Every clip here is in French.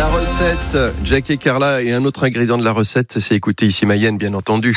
recette, Jack et Carla, et un autre ingrédient de la recette, c'est écouter ici Mayenne, bien entendu.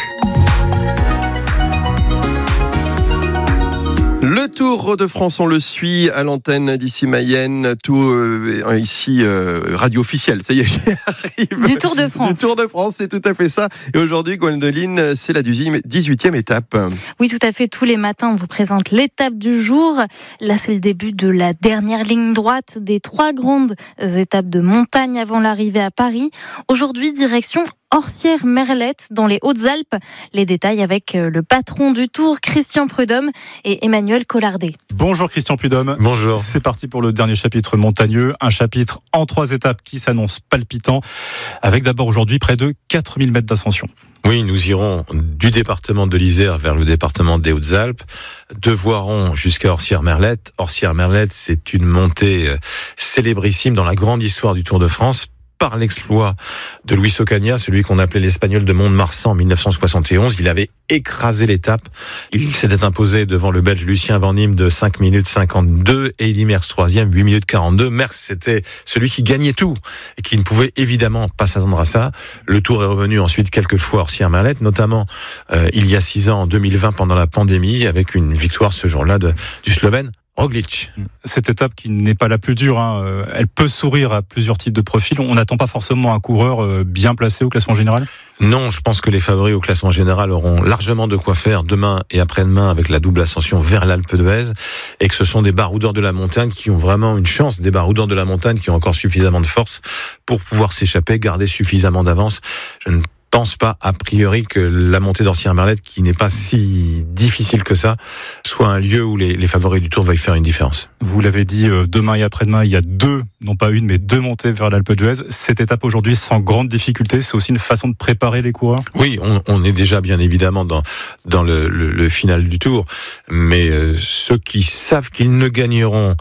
Le Tour de France, on le suit à l'antenne d'ici Mayenne, tout ici radio officielle. Ça y est, j'y arrive. Du Tour de France. Du Tour de France, c'est tout à fait ça. Et aujourd'hui, Gwendoline, c'est la 18e étape. Oui, tout à fait. Tous les matins, on vous présente l'étape du jour. Là, c'est le début de la dernière ligne droite des 3 grandes étapes de montagne avant l'arrivée à Paris. Aujourd'hui, direction Orsières-Merlette dans les Hautes-Alpes. Les détails avec le patron du Tour, Christian Prudhomme, et Emmanuel Collardet. Bonjour Christian Prudhomme. Bonjour. C'est parti pour le dernier chapitre montagneux. Un chapitre en 3 étapes qui s'annonce palpitant, avec d'abord aujourd'hui près de 4000 mètres d'ascension. Oui, nous irons du département de l'Isère vers le département des Hautes-Alpes, de Voiron jusqu'à Orsières-Merlette. Orsières-Merlette, c'est une montée célébrissime dans la grande histoire du Tour de France, par l'exploit de Luis Ocaña, celui qu'on appelait l'Espagnol de Mont-de-Marsan en 1971. Il avait écrasé l'étape. Il s'était imposé devant le Belge Lucien Van Impe de 5 minutes 52 et Eddy Merckx 3e, 8 minutes 42. Merckx, c'était celui qui gagnait tout et qui ne pouvait évidemment pas s'attendre à ça. Le Tour est revenu ensuite quelques fois à Orsières-Merlette, notamment il y a 6 ans, en 2020, pendant la pandémie, avec une victoire ce jour-là du Slovène Roglič. Cette étape qui n'est pas la plus dure, elle peut sourire à plusieurs types de profils. On n'attend pas forcément un coureur bien placé au classement général ? Non, je pense que les favoris au classement général auront largement de quoi faire demain et après-demain avec la double ascension vers l'Alpe d'Huez, et que ce sont des baroudeurs de la montagne qui ont vraiment une chance, des baroudeurs de la montagne qui ont encore suffisamment de force pour pouvoir s'échapper, garder suffisamment d'avance. Je ne pense pas, a priori, que la montée d'Orsières-Merlette, qui n'est pas si difficile que ça, soit un lieu où les favoris du Tour veuillent faire une différence. Vous l'avez dit, demain et après-demain, il y a 2, non pas une, mais 2 montées vers l'Alpe d'Huez. Cette étape aujourd'hui, sans grande difficulté, c'est aussi une façon de préparer les coureurs ? Oui, on est déjà bien évidemment dans le final du Tour, mais ceux qui savent qu'ils ne gagneront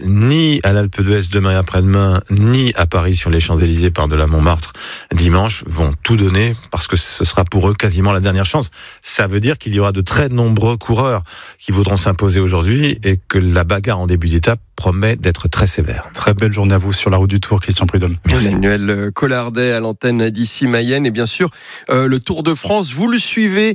ni à l'Alpe d'Huez demain et après-demain, ni à Paris sur les Champs-Élysées par-delà Montmartre dimanche, vont tout donner, parce que ce sera pour eux quasiment la dernière chance. Ça veut dire qu'il y aura de très nombreux coureurs qui voudront s'imposer aujourd'hui et que la bagarre en début d'étape promet d'être très sévère. Très belle journée à vous sur la route du Tour, Christian Prudhomme. Merci. Emmanuel Collardet à l'antenne d'ici Mayenne, et bien sûr le Tour de France, vous le suivez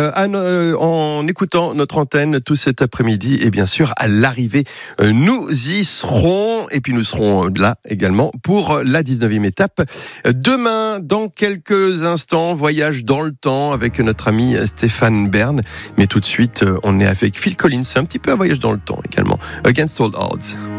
en écoutant notre antenne tout cet après-midi, et bien sûr à l'arrivée nous y serons, et puis nous serons là également pour la 19e étape demain. Dans quelques instants, voyage dans le temps avec notre ami Stéphane Bern, mais tout de suite on est avec Phil Collins, un petit peu un voyage dans le temps également, Against All Odds.